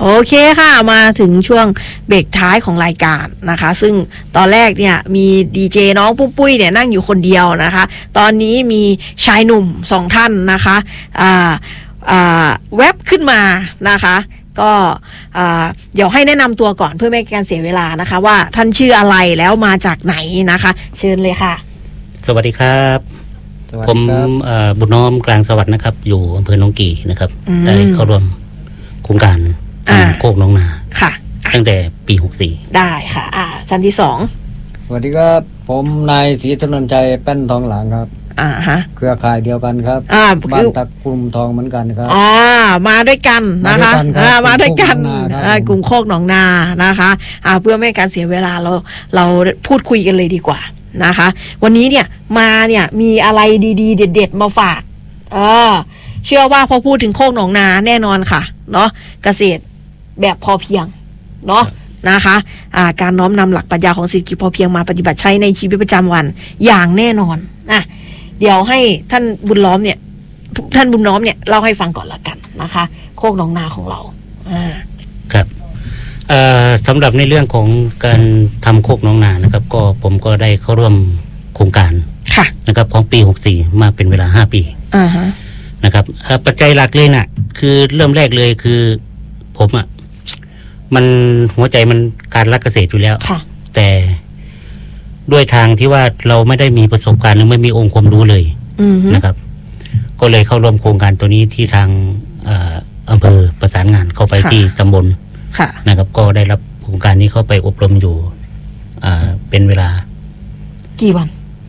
โอเคค่ะมาถึงช่วงเบรกท้ายของรายการนะคะซึ่งตอนแรกเนี่ยมีดีเจน้องปุ้ยเนี่ยนั่งอยู่คนเดียวนะคะตอนนี้มีชายหนุ่ม2ท่านนะคะแว็บขึ้นมานะคะก็เดี๋ยวให้แนะนำตัวก่อนเพื่อไม่ให้การเสียเวลานะคะว่าท่านชื่ออะไรแล้วมาจากไหนนะคะเชิญเลยค่ะสวัสดีครับผมบุญน้อมกลางสวัสดิ์นะครับอยู่อำเภอหนองกี่นะครับได้เข้าร่วมโครงการโคกน้องนาค่ะตั้งแต่ปี64ได้ค่ะท่านที่2 สวัสดีครับผมนายศรีถนนใจแป้นทองหลางครับเครือข่ายเดียวกันครับบ้านตะกลุ่มทองเหมือนกันครับมาด้วยกันนะคะมาด้วยกันกลุ่มโคกหนองนานะคะเพื่อไม่ให้การเสียเวลาเราพูดคุยกันเลยดีกว่านะคะวันนี้เนี่ยมีอะไรดีๆเด็ดๆมาฝากเชื่อว่าพอพูดถึงโคกหนองนาแน่นอนค่ะเนาะเกษตรแบบพอเพียงเนาะนะคะการน้อมนำหลักปรัชญาของเศรษฐกิจพอเพียงมาปฏิบัติใช้ในชีวิตประจำวันอย่างแน่นอนเดี๋ยวให้ท่านบุญน้อมเนี่ยเล่าให้ฟังก่อนละกันนะคะโคกหนองนาของเราครับสำหรับในเรื่องของการทำโคกหนองนานะครับก็ผมก็ได้เข้าร่วมโครงการนะครับของปี64มาเป็นเวลา5 ปีนะครับปัจจัยหลักเลยน่ะคือเริ่มแรกเลยคือผมมันหัวใจมันการรักเกษตรอยู่แล้วแต่ด้วยทางที่ว่าเราไม่ได้มีประสบการณ์หรือไม่มีองค์ความรู้เลยนะครับก็เลยเข้าร่วมโครงการตัวนี้ที่ทางอำเภอประสานงานเข้าไปที่ตำบลนะครับก็ได้รับโครงการนี้เข้าไปอบรมอยู่เป็นเวลากี่วัน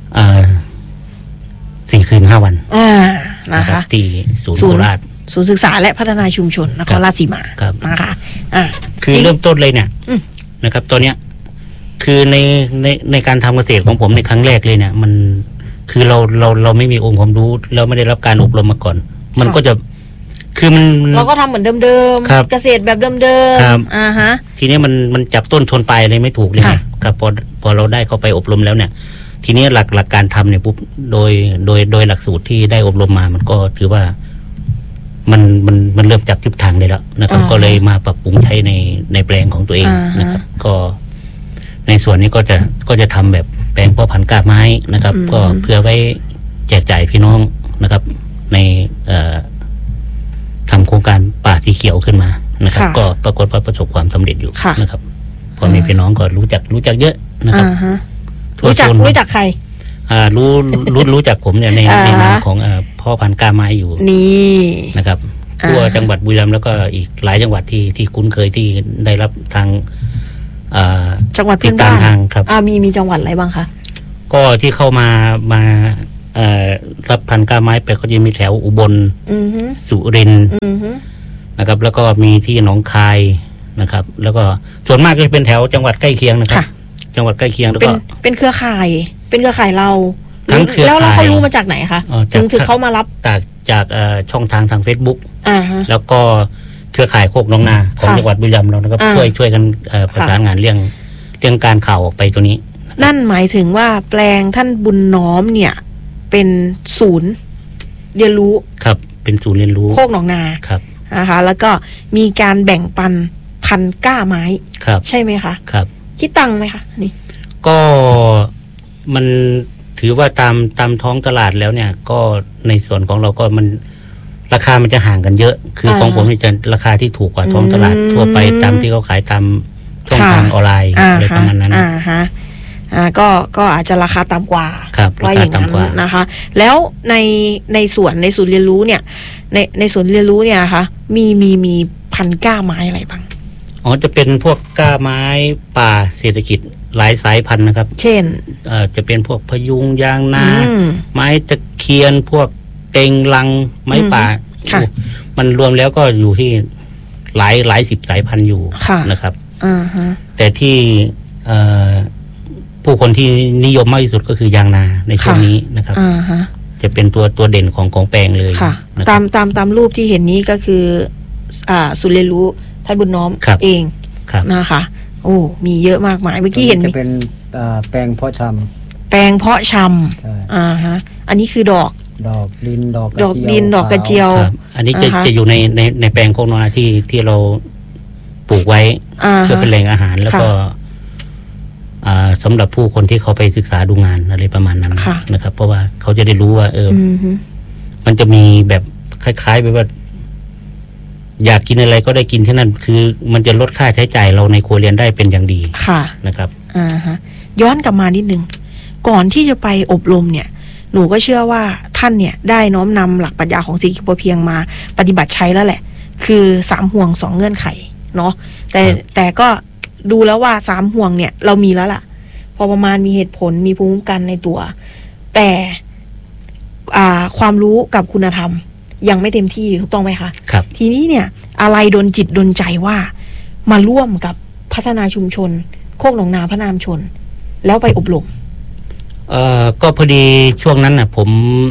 4 คืน 5 วันนะคะที่ศูนย์โคราชศูนย์ศึกษาและพัฒนาชุมชนนครราชสีมานะคะคือเริ่มต้นเลยเนี่ยนะครับตัวเนี้ยคือในการทำเกษตรของผมในครั้งแรกเลยเนี่ยมันคือเราไม่มีองค์ความรู้เราไม่ได้รับการอบรมมาก่อนมันก็จะคือเราก็ทำเหมือนเดิมๆเกษตรแบบเดิมๆทีนี้มันจับต้นชนปลายอะไรไม่ถูกเลยครับพอเราได้เข้าไปอบรมแล้วเนี่ยทีนี้หลักการทำเนี่ยปุ๊บโดยหลักสูตรที่ได้อบรมมามันก็ถือว่ามันเริ่มจับทิศทางได้แล้วนะครับก็เลยมาปรับปรุงใช้ในแปลงของตัวเองนะครับก็ในส่วนนี้ก็จะทำแบบแปลงเพาะพันธุ์กล้าไม้นะครับก็เพื่อไว้แจกจ่ายพี่น้องนะครับในทำโครงการป่าสีเขียวขึ้นมานะครับก็ปรากฏว่าประสบความสำเร็จอยู่นะครับพอมีพี่น้องก็รู้จักเยอะนะครับรู้จักใครรู้จักผมเนี่ยในนามของพ่อพันธุ์กล้าไม้อยู่นี่นะครับทั่วจังหวัดบุรีรัมย์แล้วก็อีกหลายจังหวัดที่คุ้นเคยที่ได้รับทางจังหวัดพื้นบ้านทางครับมีจังหวัดอะไรบ้างคะก็ที่เข้ามารับพันธุ์กล้าไม้ไปก็จะมีแถวอุบลสุรินทร์นะครับแล้วก็มีที่หนองคายนะครับแล้วก็ส่วนมากก็จะเป็นแถวจังหวัดใกล้เคียงนะครับจังหวัดใกล้เคียงแล้วก็เป็นเครือข่ายเราแล้วเขารู้มาจากไหนคะถึงเขามารับจากช่องทาง Facebook แล้วก็เครือข่ายโคกหนองนาของจังหวัดบุรีรัมย์เรานะครับช่วยกันประสานงานเรื่องการข่าวออกไปตัวนี้นั่นหมายถึงว่าแปลงท่านบุญน้อมเนี่ยเป็นศูนย์เรียนรู้ครับเป็นศูนย์เรียนรู้โคกหนองนาครับนะคะแล้วก็มีการแบ่งปันพันธุ์กล้าไม้ใช่ไหมคะครับคิดตังค์ไหมคะนี่ก็มันถือว่าตามท้องตลาดแล้วเนี่ยก็ในส่วนของเราก็มันราคามันจะห่างกันเยอะคือของผมนี่จะราคาที่ถูกกว่าท้องตลาดทั่วไปตามที่เขาขายตามช่องทางออนไลน์อะไรประมาณนั้นก็อาจจะราคาต่ำกว่าว่าอย่างนั้นนะคะแล้วในสวนเรียนรู้เนี่ยในสวนเรียนรู้เนี่ยนะคะมีพันธุ์กล้าไม้อะไรบ้างจะเป็นพวกกล้าไม้ป่าเศรษฐกิจหลายสายพันธุ์นะครับเช่นจะเป็นพวกพยุงยางนาไม้ตะเคียนพวกเต็งลังไม้ป่ามันรวมแล้วก็อยู่ที่หลาย10 สายพันธุ์อยู่นะครับแต่ที่ผู้คนที่นิยมมากที่สุดก็คือยางนาในช่วงนี้นะครับจะเป็นตัวเด่นของแปลงเลยตามรูปที่เห็นนี้ก็คือศูนย์เรียนรู้ท่านบุญน้อมเองนะคะโอ้มีเยอะมากมายเมื่อกี้เห็นจะเป็นแปลงเพาะชำอันนี้คือดอกดินดอกกระเจียวอันนี้จะอยู่ในแปลงโคกหนองนาที่เราปลูกไว้เพื่อเป็นแหล่งอาหารแล้วก็สำหรับผู้คนที่เขาไปศึกษาดูงานอะไรประมาณนั้นนะครับเพราะว่าเขาจะได้รู้ว่ามันจะมีแบบคล้ายๆแบบว่าอยากกินอะไรก็ได้กินที่นั่นคือมันจะลดค่าใช้จ่ายเราในครัวเรือนได้เป็นอย่างดีนะครับย้อนกลับมานิดนึงก่อนที่จะไปอบรมเนี่ยหนูก็เชื่อว่าท่านเนี่ยได้น้อมนำหลักปรัชญาของเศรษฐกิจพอเพียงมาปฏิบัติใช้แล้วแหละคือ3ห่วง2เงื่อนไขเนาะแต่ก็ดูแล้วว่า3ห่วงเนี่ยเรามีแล้วล่ะพอประมาณมีเหตุผลมีภูมิคุ้มกันในตัวแต่ความรู้กับคุณธรรมยังไม่เต็มที่ถูกต้องไหมคะครับทีนี้เนี่ยอะไรดลจิตดลใจว่ามาร่วมกับพัฒนาชุมชนโคกหนองนาพัฒนามชนแล้วไปอบรมก็พอดีช่วงนั้นน่ะผม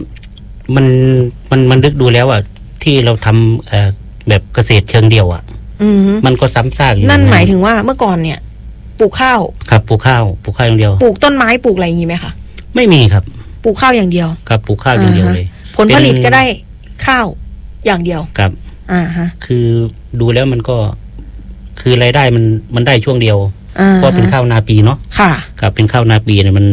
มันนึกดูแล้วอ่ะที่เราทำแบบเกษตรเชิงเดียวอ่ะมันก็ซ้ำซากอยู่นั่นหมายถึงว่าเมื่อก่อนเนี่ยปลูกข้าวครับปลูกข้าวอย่างเดียวปลูกต้นไม้ปลูกอะไรอย่างงี้ไหมคะไม่มีครับปลูกข้าวอย่างเดียวครับปลูกข้าวอย่างเดียวเลยผลผลิตก็ได้ข้าวอย่างเดียวครับคือดูแล้วมันก็คือรายได้มันได้ช่วงเดียวเพราะเป็นข้าวนาปีเนาะค่ะครับเป็นข้าวนาปีเนี่ยมัน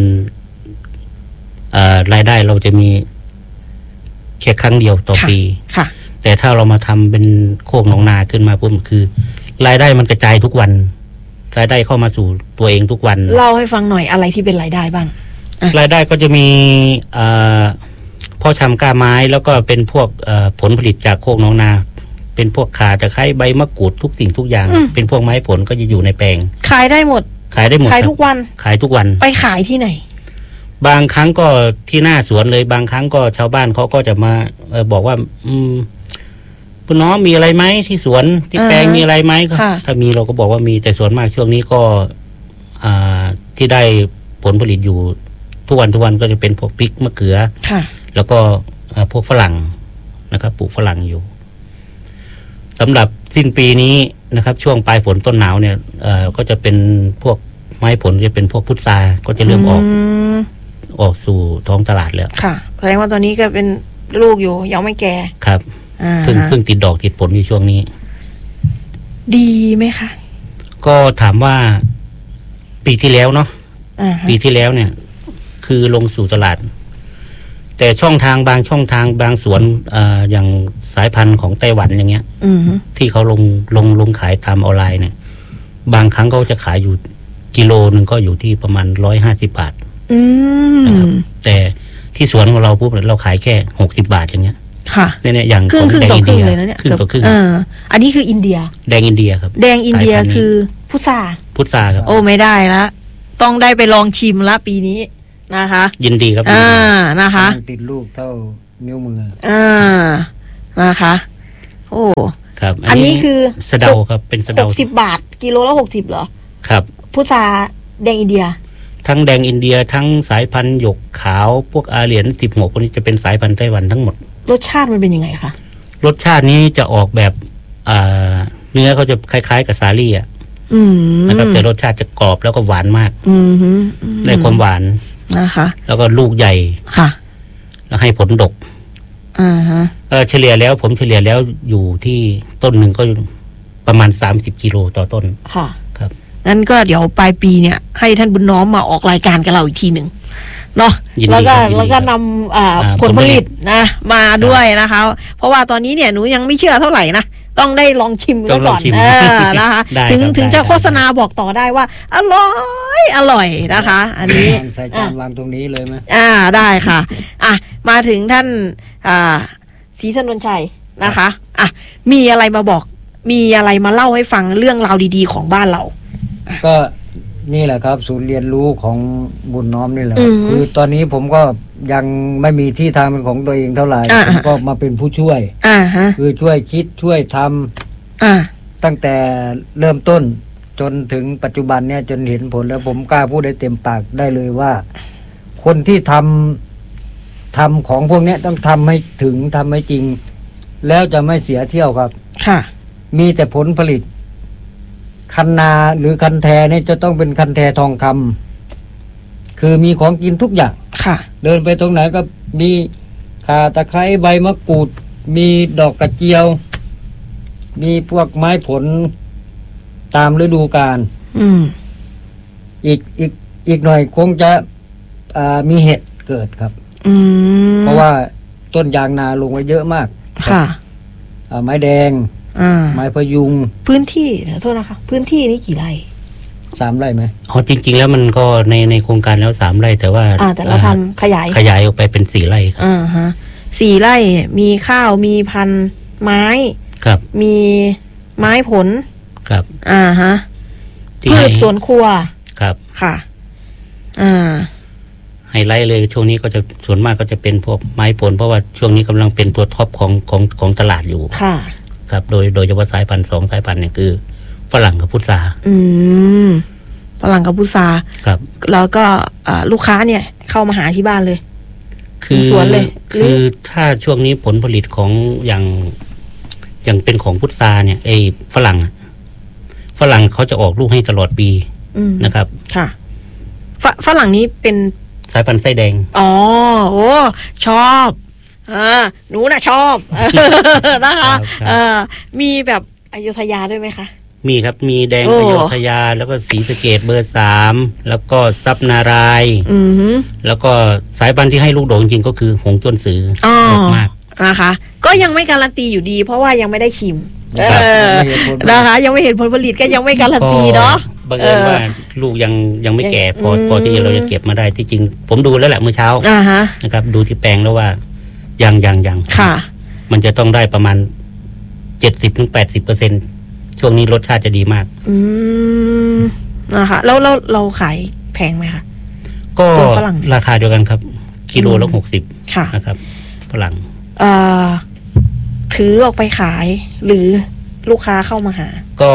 รายได้เราจะมีแค่ครั้งเดียวต่อปีค่ะแต่ถ้าเรามาทำเป็นโคกหนองนาขึ้นมาปุ๊บคือรายได้มันกระจายทุกวันรายได้เข้ามาสู่ตัวเองทุกวันเล่าให้ฟังหน่อยอะไรที่เป็นรายได้บ้างรายได้ก็จะมีพ่อชำกล้าไม้แล้วก็เป็นพวกผลผลิตจากโคกหนองนาเป็นพวกข่าตะไคร้ใบมะกรูดทุกสิ่งทุกอย่างเป็นพวกไม้ผลก็จะอยู่ในแปลงขายได้หมดขายทุกวันไปขายที่ไหนบางครั้งก็ที่หน้าสวนเลยบางครั้งก็ชาวบ้านเขาก็จะมาบอกว่าคุณน้องมีอะไรไหมที่สวนที่แปลงมีอะไรไหมถ้ามีเราก็บอกว่ามีแต่ส่วนมากช่วงนี้ก็ที่ได้ผลผลิตอยู่ทุกวันก็จะเป็นพวกพริกมะเขือแล้วก็พวกฝรั่งนะครับปลูกฝรั่งอยู่สำหรับสิ้นปีนี้นะครับช่วงปลายฝนต้นหนาวเนี่ยก็จะเป็นพวกไม้ผลจะเป็นพวกพุทราก็จะเริ่มออกสู่ท้องตลาดแล้วค่ะแสดงว่าตอนนี้ก็เป็นลูกอยู่ยังไม่แก่ครับเพิ่งติดดอกติดผลอยู่ช่วงนี้ดีไหมคะก็ถามว่าปีที่แล้วเนาะปีที่แล้วเนี่ยคือลงสู่ตลาดแต่ช่องทางบางสวนอย่างสายพันธุ์ของไต้หวันอย่างเงี้ยที่เขาลงขายทำออนไลน์เนี่ยบางครั้งเขาจะขายอยู่กิโลนึงก็อยู่ที่ประมาณ150 บาทนะครับแต่ที่สวนของเราปุ๊บเราขายแค่60 บาทอย่างเงี้ยค่ะเนี่ยอย่างของแดงอินเดียเลยนะเนี่ยครึ่งต่อครึ่งอันนี้คืออินเดียแดงอินเดียครับแดงอินเดียคือพุทราครับโอ้ไม่ได้ละต้องได้ไปลองชิมละปีนี้นะคะยินดีครับนะคะติดลูกเท่านิ้วมือนะคะโอ้ครับอันนี้คือสะเดาครับเป็นสะเดา 60 บาทกิโลละ60เหรอครับพุทราแดงอินเดียทั้งแดงอินเดียทั้งสายพันธุ์หยกขาวพวกอาเหรียญ16พวกนี้จะเป็นสายพันธุ์ไต้หวันทั้งหมดรสชาติมันเป็นยังไงคะรสชาตินี้จะออกแบบเนื้อเขาจะคล้ายๆกับสาลี่อ่ะนะครับแต่รสชาติจะกรอบแล้วก็หวานมากได้ความหวานนะคะแล้วก็ลูกใหญ่ค่ะแล้วให้ผลดกเฉลี่ยแล้วผมเฉลี่ยแล้วอยู่ที่ต้นหนึ่งก็ประมาณ30 กิโลต่อต้นค่ะครับงั้นก็เดี๋ยวปลายปีเนี่ยให้ท่านบุญน้อมมาออกรายการกับเราอีกทีหนึ่งเนาะแล้วก็นำผลผลิตนะมาด้วยนะคะเพราะว่าตอนนี้เนี่ยหนูยังไม่เชื่อเท่าไหร่นะต้องได้ลองชิมก่อนนะคะถึงจะโฆษณาบอกต่อได้ว่าอร่อยนะคะอันนี้ใส่จานวางตรงนี้เลยไหมได้ค่ะมาถึงท่านศรีถนนชัยนะคะมีอะไรมาบอกมีอะไรมาเล่าให้ฟังเรื่องราวดีๆของบ้านเราก็นี่แหละครับศูนย์เรียนรู้ของบุญน้อมนี่แหละคือตอนนี้ผมก็ยังไม่มีที่ทางเป็นของตัวเองเท่าไหร่ผมก็มาเป็นผู้ช่วยคือช่วยคิดช่วยทำตั้งแต่เริ่มต้นจนถึงปัจจุบันเนี่ยจนเห็นผลแล้วผมกล้าพูดได้เต็มปากได้เลยว่าคนที่ทำของพวกนี้ต้องทำให้ถึงทำให้จริงแล้วจะไม่เสียเที่ยวครับค่ะมีแต่ผลผลิตคันนาหรือคันแทเนี่ยจะต้องเป็นคันแททองคำคือมีของกินทุกอย่างค่ะเดินไปตรงไหนก็มีข่าตะไคร้ใบมะกรูดมีดอกกระเจียวมีพวกไม้ผลตามฤดูกาลอีกหน่อยคงจะมีเห็ดเกิดครับเพราะว่าต้นยางนาลงไว้เยอะมากค่ะไม้แดงไม้พยุงพื้นที่โทษนะคะพื้นที่นี้กี่ไร่ 3 ไร่ไหมอ๋อจริงๆแล้วมันก็ในโครงการแล้ว3 ไร่แต่ว่าแต่เราทำขยายออกไปเป็น4 ไร่ครับ 4 ไร่มีข้าวมีพันไม้ครับมีไม้ผลครับพืชสวนครัวครับค่ะไฮไลท์เลยช่วงนี้ก็จะส่วนมากก็จะเป็นพวกไม้ผลเพราะว่าช่วงนี้กำลังเป็นตัวท็อปของตลาดอยู่ค่ะครับโดยเฉพาะสายพันธุ์2 สายพันธุ์เนี่ยคือฝรั่งกับพุทราฝรั่งกับพุทราครับแล้วก็ลูกค้าเนี่ยเข้ามาหาที่บ้านเลยคือสวนเลยคือถ้าช่วงนี้ผลผลิตของอย่างเป็นของพุทราเนี่ยไอ้ฝรั่งเขาจะออกลูกให้ตลอดปีนะครับค่ะฝรั่งนี้เป็นสายพันธุ์ไส้แดงอ๋อโอ้ชอบหนูน่ะชอบนะคะมีแบบอยุธยาด้วยไหมคะมีครับมีแดงอยุธยาแล้วก็ศรีสะเกษเบอร์ 3แล้วก็ซับนารายแล้วก็สายพันธุ์ที่ให้ลูกโด่งจริงก็คือหงจ้วนสือมากนะคะก็ยังไม่การันตีอยู่ดีเพราะว่ายังไม่ได้ชิมนะคะยังไม่เห็นผลผลิตก็ยังไม่การันตีเนาะบังเอิญว่าลูกยังไม่แก่พอที่เราจะเก็บมาได้ที่จริงผมดูแล้วแหละเมื่อเช้านะครับดูที่แปลงแล้วว่ายังค่ะมันจะต้องได้ประมาณ 70-80%ช่วงนี้รสชาติจะดีมากนะคะแล้วเราขายแพงไหมคะก็ราคาเดียวกันครับกิโลละ60 ค่ะนะครับฝรั่งถือออกไปขายหรือลูกค้าเข้ามาหาก็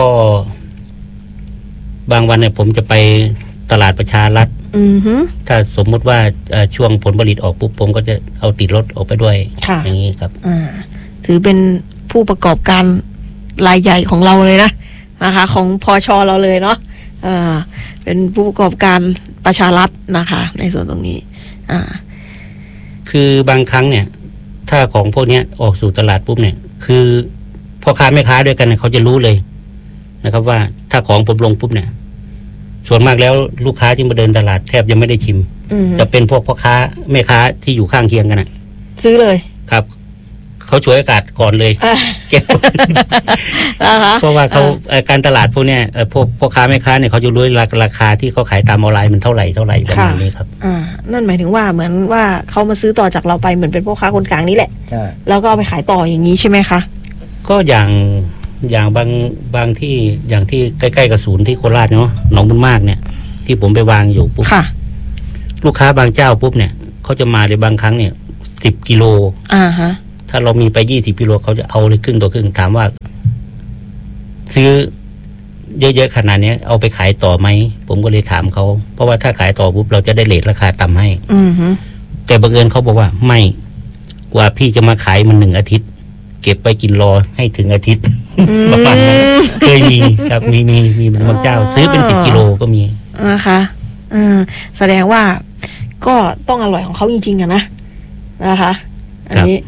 บางวันเนี่ยผมจะไปตลาดประชารัฐถ้าสมมุติว่าช่วงผลผลิตออกปุ๊บผมก็จะเอาติดรถออกไปด้วยอย่างนี้ครับถือเป็นผู้ประกอบการรายใหญ่ของเราเลยนะคะของพช.เราเลยเนาะเป็นผู้ประกอบการประชารัฐนะคะในส่วนตรงนี้คือบางครั้งเนี่ยถ้าของพวกนี้ออกสู่ตลาดปุ๊บเนี่ยคือพ่อค้าแม่ค้าด้วยกันเนี่ยเขาจะรู้เลยนะครับว่าถ้าของผมลงปุ๊บเนี่ยส่วนมากแล้วลูกค้าที่มาเดินตลาดแทบยังไม่ได้ชิมจะเป็นพวกพ่อค้าแม่ค้าที่อยู่ข้างเคียงกันซื้อเลยครับเขาฉวยโอกาสก่อนเลยเก็บเพราะว่าเขาการตลาดพวกเนี้ยพวกพ่อค้าแม่ค้าเนี่ยเขาจะรู้ราคาที่เขาขายตามออนไลน์มันเท่าไหร่ประมาณนี้ครับนั่นหมายถึงว่าเหมือนว่าเขามาซื้อต่อจากเราไปเหมือนเป็นพ่อค้าคนกลางนี่แหละแล้วก็เอาไปขายต่ออย่างนี้ใช่ไหมคะก็อย่างบางที่อย่างที่ใกล้ๆกับศูนย์ที่โคราชเนาะหนองบุญมากเนี่ยที่ผมไปวางอยู่ปุ๊บลูกค้าบางเจ้าปุ๊บเนี่ยเขาจะมาในบางครั้งเนี่ย10 กิโลถ้าเรามีไป20 กิโลเขาจะเอาเลยครึ่งต่อครึ่งถามว่าซื้อเยอะๆขนาดนี้เอาไปขายต่อไหมผมก็เลยถามเขาเพราะว่าถ้าขายต่อปุ๊บเราจะได้เรทราคาต่ำให้แต่บังเอิญเขาบอกว่าไม่กว่าพี่จะมาขายมัน1 อาทิตย์เก็บไปกินรอให้ถึงอาทิตย์ประมาณนั้นเคยมีครับมีบางเจ้าซื้อเป็น10 กิโลก็มีนะคะแสดงว่าก็ต้องอร่อยของเขาจริงๆนะคะอันนี้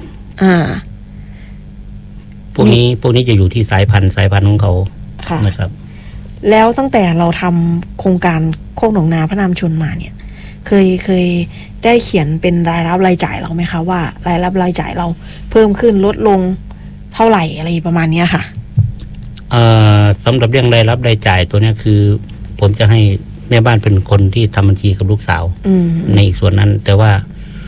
พวกนี้จะอยู่ที่สายพันธุ์ของเขานะครับแล้วตั้งแต่เราทำโครงการโคกหนองนาพระนามชนมาเนี่ยเคยได้เขียนเป็นรายรับรายจ่ายเราไหมคะว่ารายรับรายจ่ายเราเพิ่มขึ้นลดลงเท่าไหร่อะไรประมาณนี้ค่ะสำหรับเรื่องรายรับรายจ่ายตัวนี้คือผมจะให้แม่บ้านเป็นคนที่ทำบัญชีกับลูกสาวในส่วนนั้นแต่ว่า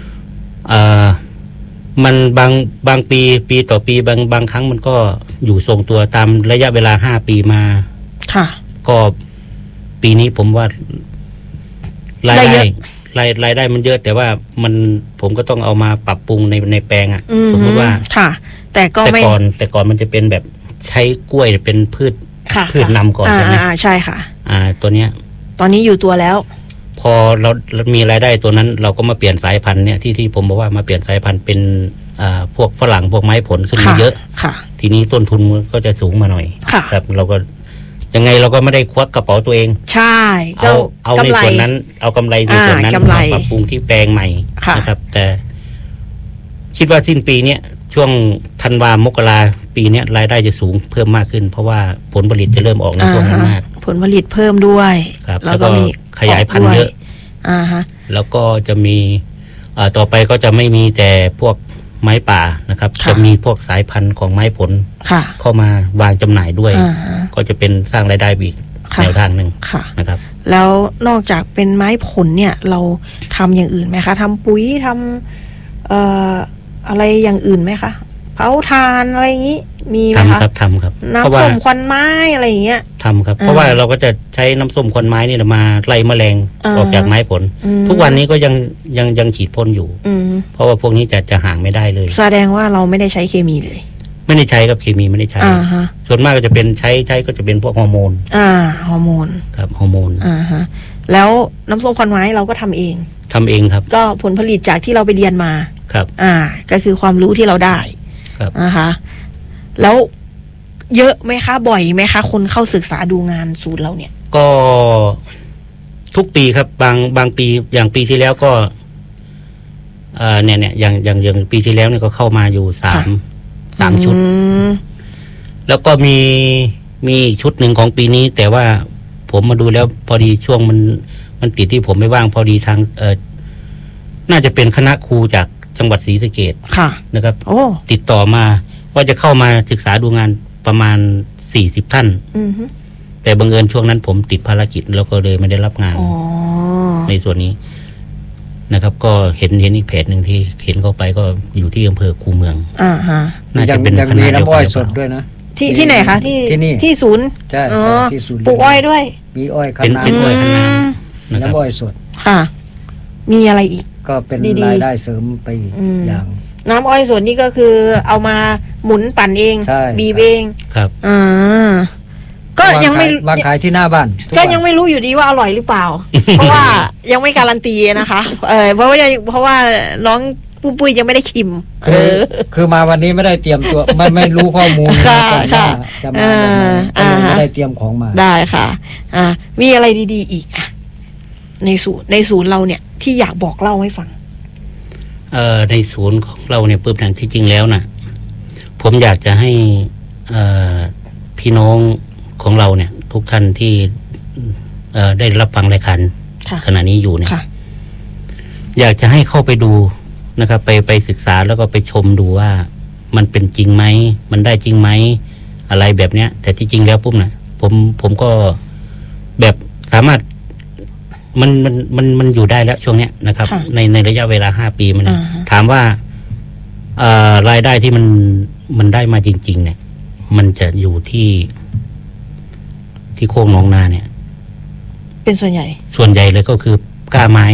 มันบางปีต่อปีบางครั้งมันก็อยู่ทรงตัวตามระยะเวลา5 ปีมาค่ะก็ปีนี้ผมว่ารายได้มันเยอะแต่ว่าผมก็ต้องเอามาปรับปรุงในแปลงสมมติว่าค่ะแต่ก่อนมันจะเป็นแบบใช้กล้วยเป็นพืชนำก่อนใช่ไหมใช่ค่ะตัวเนี้ยตอนนี้อยู่ตัวแล้วพอเรามีรายได้ตัวนั้นเราก็มาเปลี่ยนสายพันธุ์เนี่ยที่ผมบอกว่ามาเปลี่ยนสายพันธุ์เป็นพวกฝรั่งพวกไม้ผลขึ้นมาเยอะทีนี้ต้นทุนมันก็จะสูงมาหน่อยครับเราก็ยังไงเราก็ไม่ได้ควักกระเป๋าตัวเองใช่เอาในส่วนนั้นเอากำไรในส่วนนั้นมาปรับปรุงที่แปลงใหม่นะครับแต่คิดว่าสิ้นปีเนี้ยช่วงธันวามกราปีนี้รายได้จะสูงเพิ่มมากขึ้นเพราะว่าผลผลิตจะเริ่มออกในช่วงนั้นมากผลผลิตเพิ่มด้วยแล้วก็มีขยายพันธุ์เยอะแล้วก็จะมีต่อไปก็จะไม่มีแต่พวกไม้ป่านะครับจะมีพวกสายพันธุ์ของไม้ผลเข้ามาวางจำหน่ายด้วยก็จะเป็นสร้างรายได้อีกแนวทางหนึ่งนะครับแล้วนอกจากเป็นไม้ผลเนี่ยเราทำอย่างอื่นไหมคะทำปุ๋ยทำอะไรอย่างอื่นไหมคะเผาถ่านอะไรอย่างนี้มีไหมคะทำครับน้ำส้มควันไม้อะไรอย่างเงี้ยทำครับเพราะว่าเราก็จะใช้น้ำส้มควันไม้นี่มาไล่แมลงออกจากไม้ผลทุกวันนี้ก็ยังฉีดพ่นอยู่เพราะว่าพวกนี้จะห่างไม่ได้เลยแสดงว่าเราไม่ได้ใช้เคมีเลยไม่ได้ใช้กับเคมีไม่ได้ใช้ส่วนมากก็จะเป็นใช้ก็จะเป็นพวกฮอร์โมนฮอร์โมนครับฮอร์โมนแล้วน้ำส้มควันไม้เราก็ทำเองครับก็ผลผลิตจากที่เราไปเรียนมาครับก็คือความรู้ที่เราได้นะคะแล้วเยอะไหมคะบ่อยไหมคะคนเข้าศึกษาดูงานศูนย์เราเนี่ยก็ทุกปีครับบางปีอย่างปีที่แล้วก็เนี่ยอย่างปีที่แล้วเนี่ยก็เข้ามาอยู่3ชุดแล้วก็มีชุดหนึ่งของปีนี้แต่ว่าผมมาดูแล้วพอดีช่วงมันติดที่ผมไม่ว่างพอดีทางน่าจะเป็นคณะครูจากจังหวัดศรีสะเกษนะครับติดต่อมาว่าจะเข้ามาศึกษาดูงานประมาณ40ท่านแต่บังเอิญช่วงนั้นผมติดภารกิจแล้วก็เลยไม่ได้รับงานในส่วนนี้นะครับก็เห็นอีกเพจหนึ่งที่เห็นเข้าไปก็อยู่ที่อำเภอคูเมืองน่าจะเป็นคณะเดียวกันสดด้วยนะที่ไหนคะที่ศูนย์ใช่ที่ศูนย์ปลูกอ้อยด้วยมีอ้อยเป็นอ้อยขนาดน้ำอ้อยสดค่ะมีอะไรอีกก็เป็นรายได้เสริมไปอย่างน้ำอ้อยสดนี่ก็คือเอามาหมุนปั่นเองบีบเองครับก็ยังไม่วางขายที่หน้าบ้านก็ยังไม่รู้อยู่ดีว่าอร่อยหรือเปล่า เพราะว่ายังไม่การันตีนะคะเพราะว่าน้องปุ้ยยังไม่ได้ชิมคือมาวันนี้ไม่ได้เตรียมตัวไม่รู้ข้อมูลค่ะจะมาไม่ได้เตรียมของมาได้ค่ะมีอะไรดีๆอีกในศูนย์เราเนี่ยที่อยากบอกเล่าให้ฟังในศูนย์ของเราเนี่ยปุ๊บอย่างที่จริงแล้วน่ะผมอยากจะให้พี่น้องของเราเนี่ยทุกท่านที่ได้รับฟังรายการขณะนี้อยู่เนี่ยอยากจะให้เข้าไปดูนะครับไปศึกษาแล้วก็ไปชมดูว่ามันเป็นจริงไหมมันได้จริงไหมอะไรแบบเนี้ยแต่ที่จริงแล้วปุ๊บน่ะผมก็แบบสามารถมันอยู่ได้แล้วช่วงเนี้ยนะครับในระยะเวลา5 ปีมันถามว่ารายได้ที่มันได้มาจริงๆเนี่ยมันจะอยู่ที่โคกหนองนาเนี่ยเป็นส่วนใหญ่เลยก็คือกล้าไม้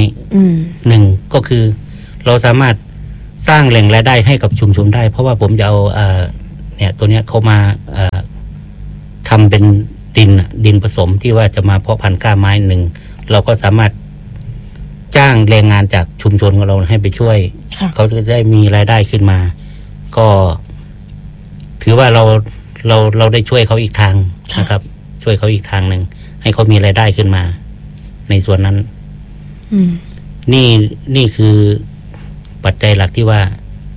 1ก็คือเราสามารถสร้างแหล่งรายได้ให้กับชุมชนได้เพราะว่าผมจะเอาเนี่ยตัวเนี้ยเขามาทำเป็นดินผสมที่ว่าจะมาเพาะพันธุ์กล้าไม้เราก็สามารถจ้างแรงงานจากชุมชนของเราให้ไปช่วยเขาจะได้มีรายได้ขึ้นมาก็ถือว่าเราได้ช่วยเขาอีกทางนะครับช่วยเขาอีกทางหนึ่งให้เขามีรายได้ขึ้นมาในส่วนนั้นนี่คือปัจจัยหลักที่ว่า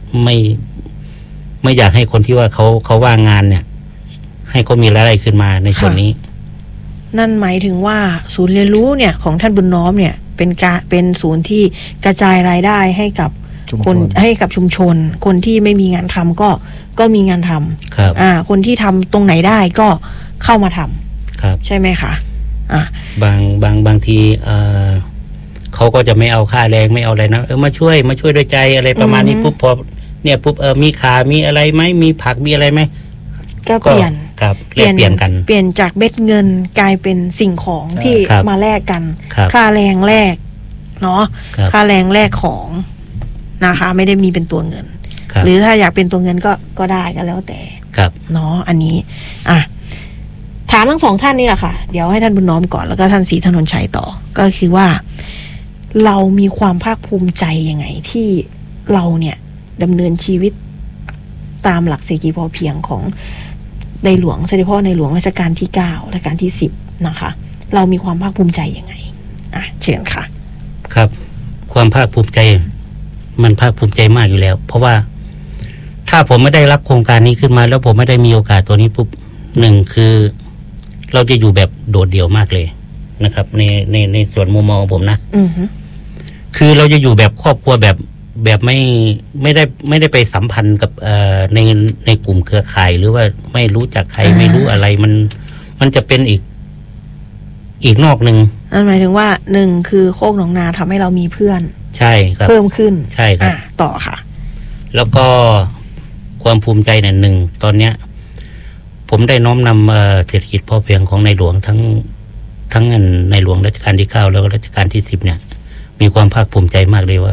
ไม่อยากให้คนที่ว่าเขาว่างงานเนี่ยให้เขามีรายได้ขึ้นมาในส่วนนี้นั่นหมายถึงว่าศูนย์เรียนรู้เนี่ยของท่านบุญน้อมเนี่ยเป็นศูนย์ที่กระจายรายได้ให้กับคนให้กับชุมชนคนที่ไม่มีงานทำก็มีงานทำครับคนที่ทำตรงไหนได้ก็เข้ามาทำครับใช่ไหมคะบางทีเขาก็จะไม่เอาค่าแรงไม่เอาอะไรนะมาช่วยด้วยใจอะไรประมาณนี้ปุ๊บพอเนี่ยปุ๊บมีขามีอะไรไหมมีผักมีอะไรไหมก็เปลี่ยนครับเปลี่ยนกันเปลี่ยนจากเม็ดเงินกลายเป็นสิ่งของที่มาแลกกันค่าแรงแลกเนาะค่าแรงแลกของนะคะไม่ได้มีเป็นตัวเงินหรือถ้าอยากเป็นตัวเงินก็ได้ก็แล้วแต่เนาะอันนี้ถามทั้งสองท่านนี่แหละค่ะเดี๋ยวให้ท่านบุญน้อมก่อนแล้วก็ท่านศรีถนนชัยต่อก็คือว่าเรามีความภาคภูมิใจยังไงที่เราเนี่ยดำเนินชีวิตตามหลักเศรษฐกิจพอเพียงของในหลวงเสด็จพ่อในหลวงรัชกาลที่9รัชกาลที่10นะคะเรามีความภาคภูมิใจยังไงเชิญค่ะครับความภาคภูมิใจมันภาคภูมิใจมากอยู่แล้วเพราะว่าถ้าผมไม่ได้รับโครงการนี้ขึ้นมาแล้วผมไม่ได้มีโอกาสตัวนี้ปุ๊บหนึ่งคือเราจะอยู่แบบโดดเดี่ยวมากเลยนะครับในส่วนมุมมองของผมนะคือเราจะอยู่แบบครอบครัวแบบไม่ได้ไปสัมพันธ์กับในกลุ่มเครือข่ายหรือว่าไม่รู้จักใครไม่รู้อะไรมันจะเป็นอีกนอกหนึ่งนั่นหมายถึงว่าหนึ่งคือโคกหนองนาทำให้เรามีเพื่อนใช่ครับเพิ่มขึ้นใช่ครับต่อค่ะแล้วก็ความภูมิใจเนี่ยหนึ่งตอนเนี้ยผมได้น้อมนำเศรษฐกิจพอเพียงของในหลวงทั้งในหลวงรัชกาลที่ 9แล้วก็รัชกาลที่ 10เนี่ยมีความภาคภูมิใจมากเลยว่า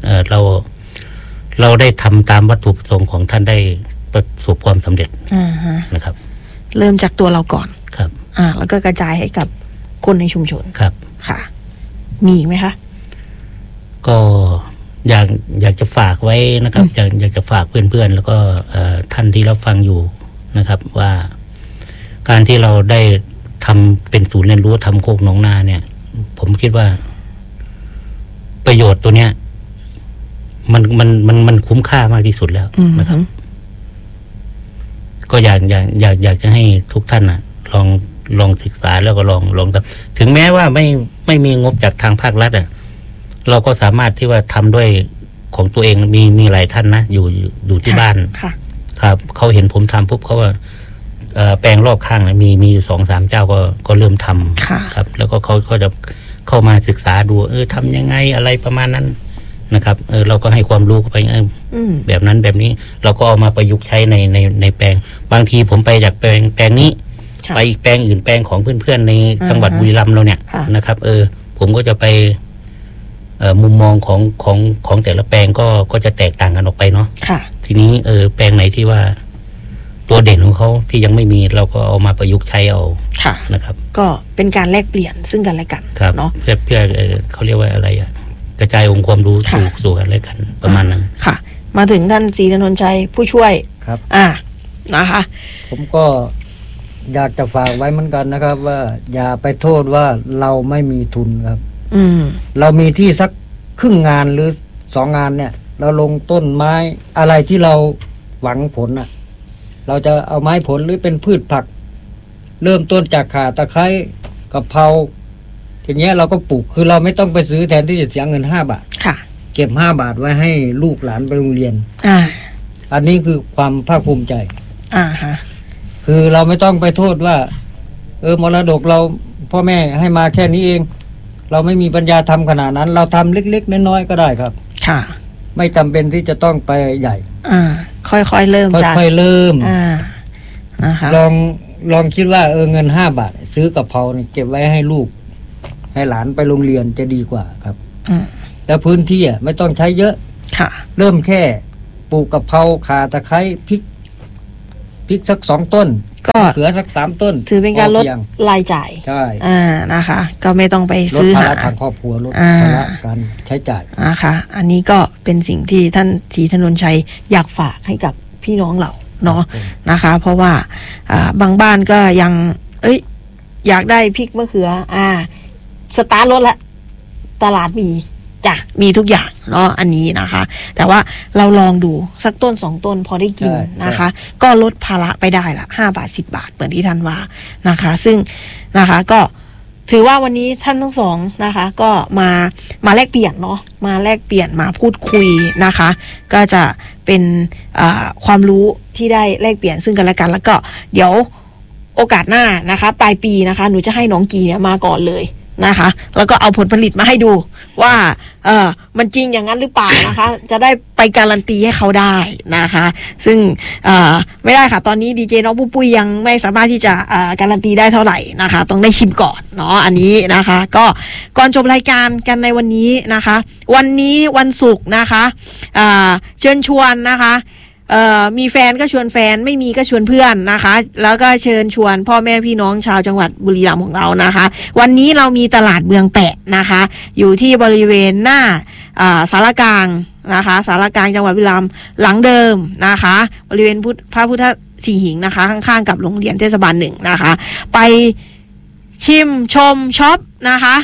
เราได้ทำตามวัตถุประสงค์ของท่านได้ประสบความสำเร็จนะครับเริ่มจากตัวเราก่อนครับแล้วก็กระจายให้กับคนในชุมชนครับค่ะมีอีกไหมคะก็อยากจะฝากไว้นะครับอยากจะฝากเพื่อนๆแล้วก็ท่านที่รับฟังอยู่นะครับว่าการที่เราได้ทำเป็นศูนย์เรียนรู้ทำโคกหนองนาเนี่ยผมคิดว่าประโยชน์ตัวเนี้ยมันคุ้มค่ามากที่สุดแล้วนะครับก็อยากจะให้ทุกท่านลองศึกษาแล้วก็ลองทำถึงแม้ว่าไม่มีงบจากทางภาครัฐเราก็สามารถที่ว่าทำด้วยของตัวเองมีหลายท่านนะอยู่ที่บ้านครับเขาเห็นผมทำปุ๊บเขาว่าแปลงรอบข้างมีอยู่ 2-3 เจ้าก็เริ่มทำครับแล้วก็เขาจะเข้ามาศึกษาดูทำยังไงอะไรประมาณนั้นนะครับเราก็ให้ความรู้เข้าไปแบบนั้นแบบนี้เราก็เอามาประยุกต์ใช้ในแปลงบางทีผมไปจากแปลงนี้ไปอีกแปลงอื่นแปลงของเพื่อนๆในจังหวัดบุรีรัมย์เราเนี่ยนะครับผมก็จะไปมุมมองของแต่ละแปลงก็จะแตกต่างกันออกไปเนาะทีนี้แปลงไหนที่ว่าตัวเด่นของเขาที่ยังไม่มีเราก็เอามาประยุกต์ใช้เอานะครับก็เป็นการแลกเปลี่ยนซึ่งกันและกันเนาะเพื่อเขาเรียกว่าอะไรกระจายองค์ความรู้สู่กันและกันประมาณนั้นค่ะมาถึงท่านศรีถนนชัยผู้ช่วยครับนะคะผมก็อยากจะฝากไว้เหมือนกันนะครับว่าอย่าไปโทษว่าเราไม่มีทุนครับเรามีที่สักครึ่งงานหรือ2 งานเนี่ยเราลงต้นไม้อะไรที่เราหวังผลเราจะเอาไม้ผลหรือเป็นพืชผักเริ่มต้นจากข่าตะไคร้กะเพราอย่างเงี้ยเราก็ปลูกคือเราไม่ต้องไปซื้อแทนที่จะเสียเงิน5 บาทเก็บ5 บาทไว้ให้ลูกหลานไปโรงเรียนอันนี้คือความภาคภูมิใจคือเราไม่ต้องไปโทษว่ามรดกเราพ่อแม่ให้มาแค่นี้เองเราไม่มีปัญญาทำขนาดนั้นเราทำเล็กๆน้อยๆก็ได้ครับค่ะไม่จำเป็นที่จะต้องไปใหญ่ค่อยๆเริ่มค่อยๆเริ่มนะคะลองคิดว่าเงิน5 บาทซื้อกะเพราเก็บไว้ให้ลูกให้หลานไปโรงเรียนจะดีกว่าครับแล้วพื้นที่ไม่ต้องใช้เยอะค่ะเริ่มแค่ปลูกกะเพราข่าตะไคร้พริกสัก2 ต้นก็เขือสัก3 ต้นถือเป็นการลดรายจ่ายใช่นะคะก็ไม่ต้องไปซื้อหาทางครอบครัวลดภาระการใช้จ่ายนะคะอันนี้ก็เป็นสิ่งที่ท่านศรีถนนชัยอยากฝากให้กับพี่น้องเราเนาะนะคะเพราะว่าบางบ้านก็ยังอยากได้พริกมะเขือสตาร์ทรถละตลาดมีทุกอย่างเนาะอันนี้นะคะแต่ว่าเราลองดูสักต้น2 ต้นพอได้กินนะคะก็ลดภาระไปได้ละ5 บาท10 บาทเหมือนที่ท่านว่านะคะซึ่งนะคะก็ถือว่าวันนี้ท่านทั้งสองนะคะก็มาแลกเปลี่ยนเนาะมาแลกเปลี่ยนมาพูดคุยนะคะก็จะเป็นความรู้ที่ได้แลกเปลี่ยนซึ่งกันและกันแล้วก็เดี๋ยวโอกาสหน้านะคะปลายปีนะคะหนูจะให้น้องกีเนี่ยมาก่อนเลยนะคะแล้วก็เอาผลผลิตมาให้ดูว่ามันจริงอย่างนั้นหรือเปล่านะคะจะได้ไปการันตีให้เขาได้นะคะซึ่งไม่ได้ค่ะตอนนี้ดีเจน้องปุ้ยยังไม่สามารถที่จะการันตีได้เท่าไหร่นะคะต้องได้ชิมก่อนเนาะอันนี้นะคะก็ก่อนจบรายการกันในวันนี้นะคะวันนี้วันศุกร์นะคะเชิญชวนนะคะมีแฟนก็ชวนแฟนไม่มีก็ชวนเพื่อนนะคะแล้วก็เชิญชวนพ่อแม่พี่น้องชาวจังหวัดบุรีรัมย์ของเรานะคะวันนี้เรามีตลาดเมืองแปะนะคะอยู่ที่บริเวณหน้าศาลากลางนะคะศาลากลางจังหวัดบุรีรัมย์หลังเดิมนะคะบริเวณพระพุทธสีหิงนะคะข้างๆกับโรงเรียนเทศบาล1นะคะไปชิมชมช็อปนะคะ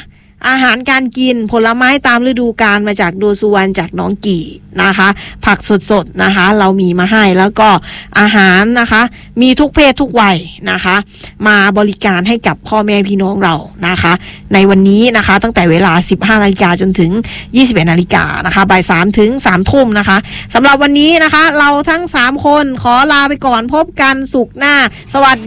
อาหารการกินผลไม้ตามฤดูกาลมาจากโดสุวรรณจากน้องกี่นะคะผักสดๆนะคะเรามีมาให้แล้วก็อาหารนะคะมีทุกเพศทุกวัยนะคะมาบริการให้กับพ่อแม่พี่น้องเรานะคะในวันนี้นะคะตั้งแต่เวลา 15 นาฬิกาจนถึง 21 นาฬิกานะคะบ่าย 3 ถึง 3 ทุ่มนะคะสำหรับวันนี้นะคะเราทั้ง3คนขอลาไปก่อนพบกันศุกร์หน้าสวัสดี